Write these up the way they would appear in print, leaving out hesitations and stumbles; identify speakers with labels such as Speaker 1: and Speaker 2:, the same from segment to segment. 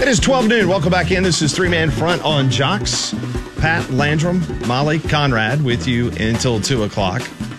Speaker 1: It is 12 noon. Welcome back in. This is Three Man Front on Jocks. Pat Landrum, Molly Conrad with you until 2 o'clock.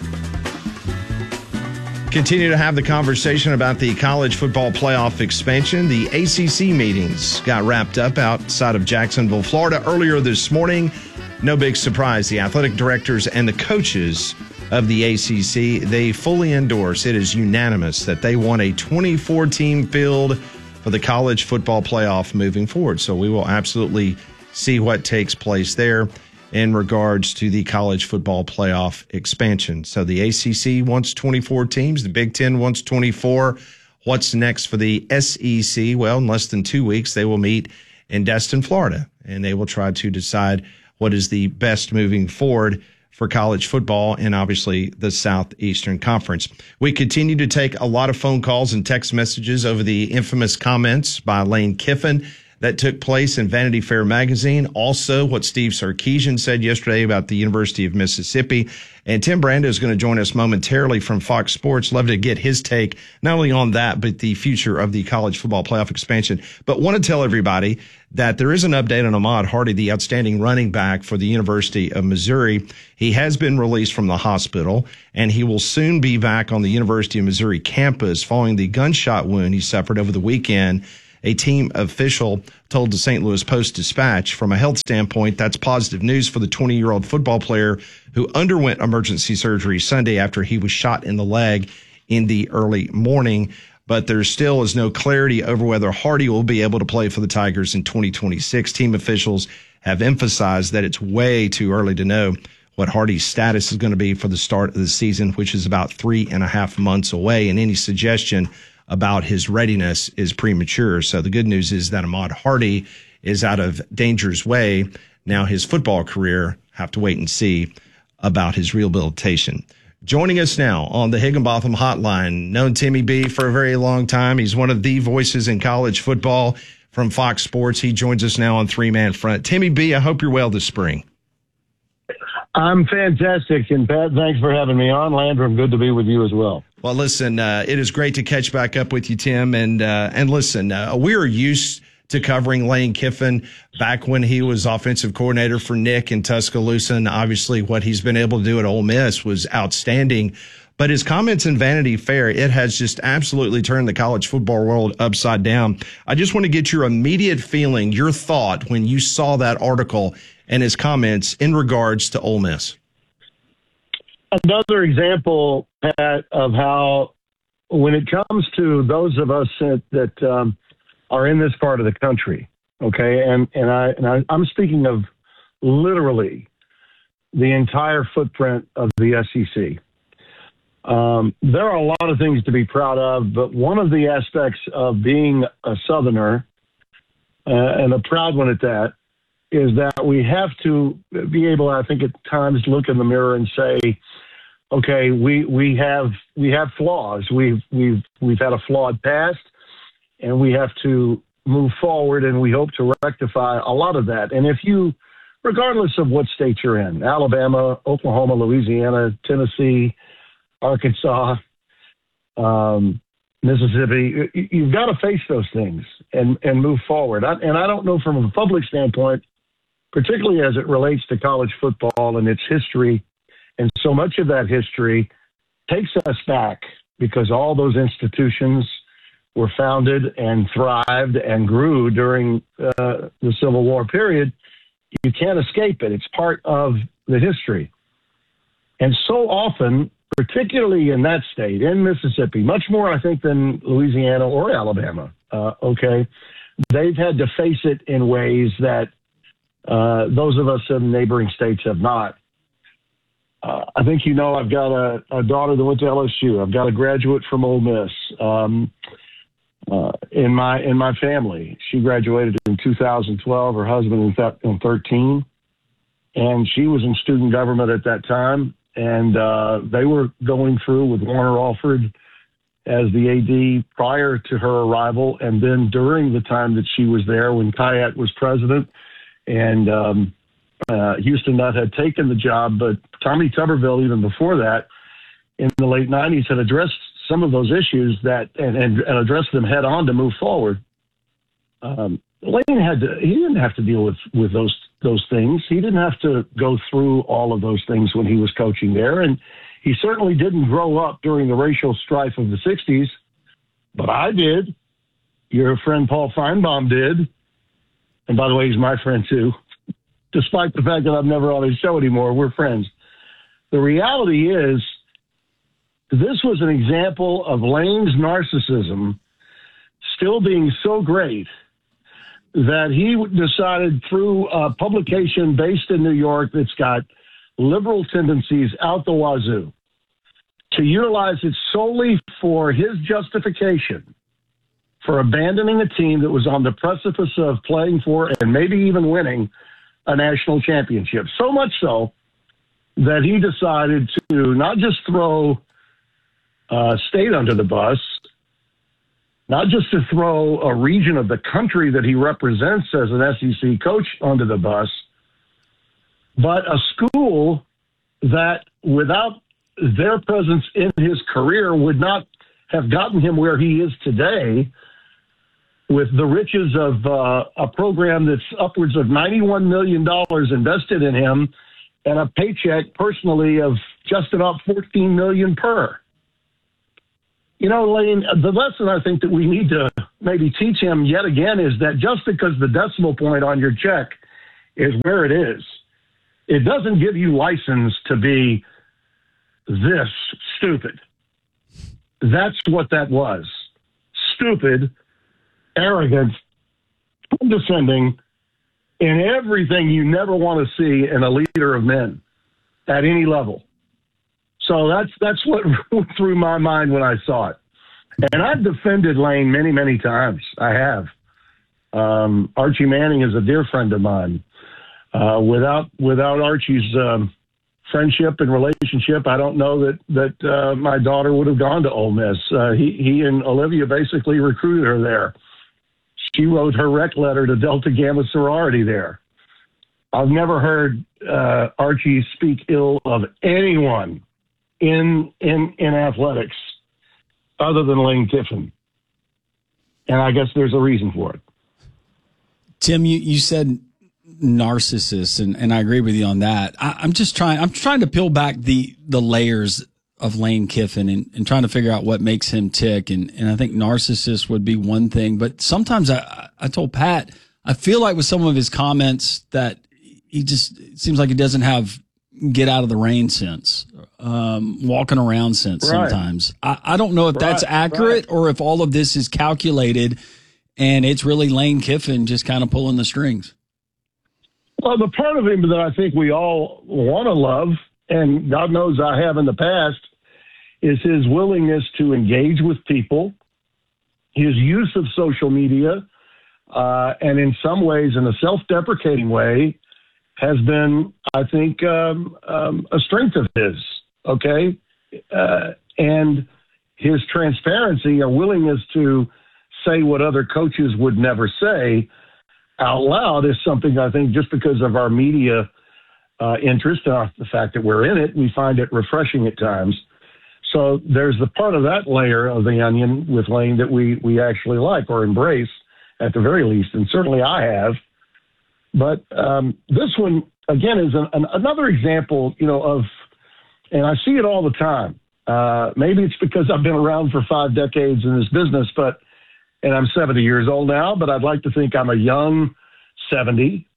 Speaker 1: Continue to have the conversation about the college football playoff expansion. The ACC meetings got wrapped up outside of Jacksonville, Florida earlier this morning. No big surprise. The athletic directors and the coaches of the ACC, they fully endorse, it is unanimous, that they want a 24-team field for the college football playoff moving forward. So we will absolutely see what takes place there in regards to the college football playoff expansion. So the ACC wants 24 teams. The Big Ten wants 24. What's next for the SEC? Well, in less than 2 weeks, they will meet in Destin, Florida, and they will try to decide what is the best moving forward for college football and obviously the Southeastern Conference. We continue to take a lot of phone calls and text messages over the infamous comments by Lane Kiffin that took place in Vanity Fair magazine. Also, what Steve Sarkisian said yesterday about the University of Mississippi. And Tim Brando is going to join us momentarily from Fox Sports. Love to get his take, not only on that, but the future of the college football playoff expansion. But want to tell everybody that there is an update on Ahmad Hardy, the outstanding running back for the University of Missouri. He has been released from the hospital, and he will soon be back on the University of Missouri campus following the gunshot wound he suffered over the weekend. A team official told the St. Louis Post-Dispatch, from a health standpoint, that's positive news for the 20-year-old football player who underwent emergency surgery Sunday after he was shot in the leg in the early morning. But there still is no clarity over whether Hardy will be able to play for the Tigers in 2026. Team officials have emphasized that it's way too early to know what Hardy's status is going to be for the start of the season, which is about 3.5 months away, and any suggestion about his readiness is premature. So the good news is that Ahmad Hardy is out of danger's way. Now his football career, have to wait and see about his rehabilitation. Joining us now on the Higginbotham Hotline, known Timmy B for a very long time. He's one of the voices in college football from Fox Sports. He joins us now on Three Man Front. Timmy B, I hope you're well this spring.
Speaker 2: I'm fantastic, and Pat, thanks for having me on. Landrum, good to be with you as well.
Speaker 1: Well, listen, it is great to catch back up with you, Tim. And listen, we are used to covering Lane Kiffin back when he was offensive coordinator for Nick in Tuscaloosa. And obviously what he's been able to do at Ole Miss was outstanding. But his comments in Vanity Fair, it has just absolutely turned the college football world upside down. I just want to get your immediate feeling, your thought when you saw that article and his comments in regards to Ole Miss.
Speaker 2: Another example, Pat, of how when it comes to those of us that are in this part of the country, okay, and I'm speaking of literally the entire footprint of the SEC. There are a lot of things to be proud of, but one of the aspects of being a Southerner, and a proud one at that, is that we have to be able, I think, at times look in the mirror and say, okay, we have flaws. We've had a flawed past, and we have to move forward, and we hope to rectify a lot of that. And if you, regardless of what state you're in, Alabama, Oklahoma, Louisiana, Tennessee, Arkansas, Mississippi, you've got to face those things and move forward. And I don't know from a public standpoint, particularly as it relates to college football and its history, and so much of that history takes us back because all those institutions were founded and thrived and grew during the Civil War period. You can't escape it. It's part of the history. And so often, particularly in that state, in Mississippi, much more, I think, than Louisiana or Alabama, okay, they've had to face it in ways that those of us in neighboring states have not. I think I've got a daughter that went to LSU. I've got a graduate from Ole Miss in my family. She graduated in 2012. Her husband in 2013, and she was in student government at that time. And they were going through with Warner Alford as the AD prior to her arrival, and then during the time that she was there when Kayat was president, and Houston Nutt had taken the job, but Tommy Tuberville, even before that, in the late 90s, had addressed some of those issues and addressed them head on to move forward. Lane he didn't have to deal with those things. He didn't have to go through all of those things when he was coaching there. And he certainly didn't grow up during the racial strife of the 60s, but I did. Your friend Paul Feinbaum did. And by the way, he's my friend too. Despite the fact that I'm never on his show anymore, we're friends. The reality is, this was an example of Lane's narcissism still being so great that he decided, through a publication based in New York that's got liberal tendencies out the wazoo, to utilize it solely for his justification for abandoning a team that was on the precipice of playing for and maybe even winning a national championship. So much so that he decided to not just throw state under the bus, not just to throw a region of the country that he represents as an SEC coach under the bus, but a school that without their presence in his career would not have gotten him where he is today, with the riches of a program that's upwards of $91 million invested in him and a paycheck personally of just about $14 million per. You know, Lane, the lesson I think that we need to maybe teach him yet again is that just because the decimal point on your check is where it is, it doesn't give you license to be this stupid. That's what that was. Stupid, arrogant, condescending, and everything you never want to see in a leader of men at any level. So that's what went through my mind when I saw it. And I've defended Lane many, many times. I have. Archie Manning is a dear friend of mine. Without Archie's friendship and relationship, I don't know that my daughter would have gone to Ole Miss. He and Olivia basically recruited her there. She wrote her rec letter to Delta Gamma sorority there. I've never heard Archie speak ill of anyone in athletics other than Lane Kiffin. And I guess there's a reason for it.
Speaker 3: Tim, you said narcissist, and I agree with you on that. I'm trying to peel back the layers of Lane Kiffin and trying to figure out what makes him tick. And I think narcissist would be one thing, but sometimes I told Pat, I feel like with some of his comments that it seems like he doesn't have get out of the rain sense, walking around sense sometimes. I don't know if that's accurate or if all of this is calculated and it's really Lane Kiffin just kind of pulling the strings.
Speaker 2: Well, the part of him that I think we all want to love, and God knows I have in the past, is his willingness to engage with people, his use of social media, and in some ways, in a self-deprecating way, has been, I think, a strength of his, okay? And his transparency, a willingness to say what other coaches would never say out loud is something I think just because of our media interest, the fact that we're in it, we find it refreshing at times. So there's the part of that layer of the onion with Lane that we actually like or embrace at the very least, and certainly I have. But this one, again, is another example, of, and I see it all the time. Maybe it's because I've been around for 5 decades in this business, and I'm 70 years old now, but I'd like to think I'm a young 70.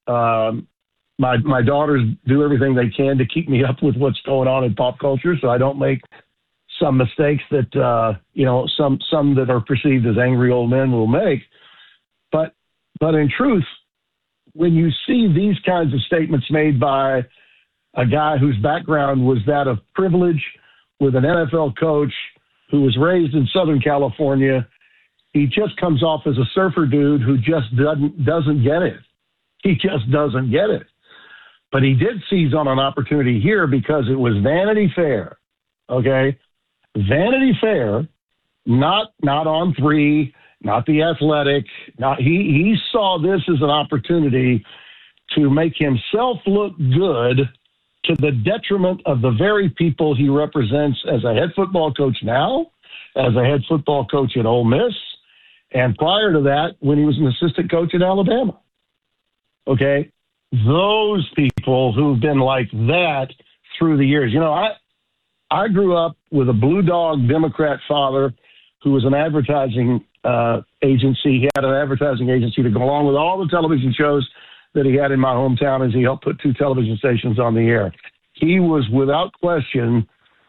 Speaker 2: My daughters do everything they can to keep me up with what's going on in pop culture, so I don't make some mistakes that, some that are perceived as angry old men will make. But in truth, when you see these kinds of statements made by a guy whose background was that of privilege with an NFL coach who was raised in Southern California, he just comes off as a surfer dude who just doesn't get it. He just doesn't get it. But he did seize on an opportunity here because it was Vanity Fair, okay? Vanity Fair, not On 3, not The Athletic. He saw this as an opportunity to make himself look good to the detriment of the very people he represents as a head football coach now, as a head football coach at Ole Miss, And prior to that, when he was an assistant coach at Alabama. Okay? Those people who've been like that through the years. You know, I grew up with a Blue Dog Democrat father who was an advertising agency. He had an advertising agency to go along with all the television shows that he had in my hometown as he helped put 2 television stations on the air. He was, without question,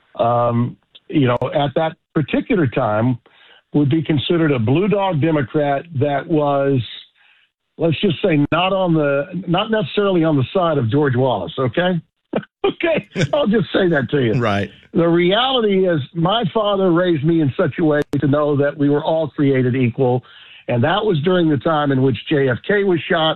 Speaker 2: at that particular time, would be considered a Blue Dog Democrat that was, let's just say, not necessarily on the side of George Wallace, okay? Okay, I'll just say that to you.
Speaker 1: Right.
Speaker 2: The reality is my father raised me in such a way to know that we were all created equal, and that was during the time in which JFK was shot,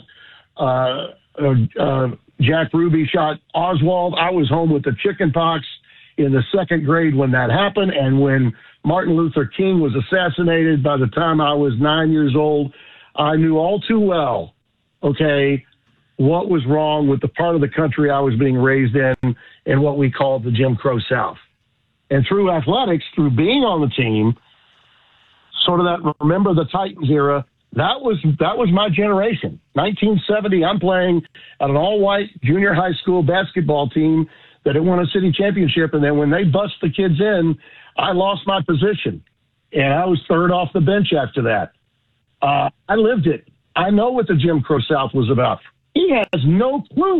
Speaker 2: Jack Ruby shot Oswald. I was home with the chicken pox in the 2nd grade when that happened, and when Martin Luther King was assassinated, by the time I was 9 years old, I knew all too well, okay, what was wrong with the part of the country I was being raised in what we called the Jim Crow South. And through athletics, through being on the team, sort of that, remember the Titans era, that was my generation. 1970, I'm playing at an all-white junior high school basketball team that had won a city championship, and then when they bust the kids in, I lost my position, and I was 3rd off the bench after that. I lived it. I know what the Jim Crow South was about. He has no clue